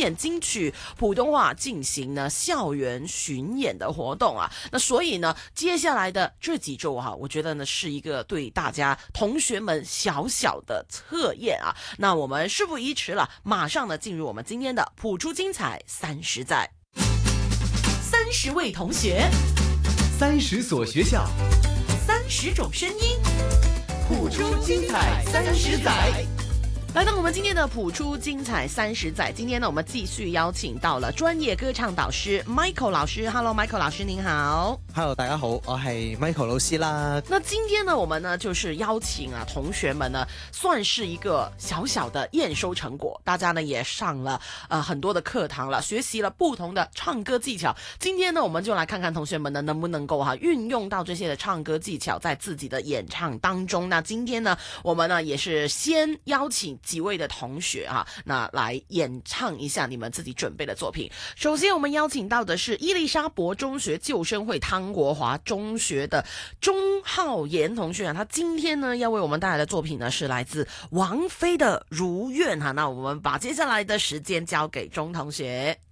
典金曲普通话进行呢校园巡演的活动啊。那所以呢，接下来的这几周哈，我觉得呢是一个对大家同学们小小的测验啊。那我们事不宜迟了，马上呢进入我们今天的谱出精彩30载，30位同学 ，30所学校 ，30种声音， 谱出精彩30载。 来到我们今天的谱出精彩30载，今天呢我们继续邀请到了专业歌唱导师 Michael 老师。 Hello Michael 老师您好。 Hello 大家好，我係 Michael 老師啦。 那今天呢我们呢就是邀请同学们呢算是一个小小的验收成果，大家呢也上了很多的课堂了，学习了不同的唱歌技巧。今天呢我们就来看看同学们呢能不能够运用到这些的唱歌技巧在自己的演唱当中。那今天呢我们呢也是先邀请几位的同学那来演唱一下你们自己准备的作品。首先我们邀请到的是伊丽莎白中学救生会汤国华中学的钟浩妍同学他今天呢要为我们带来的作品呢是来自王菲的如愿那我们把接下来的时间交给钟同学。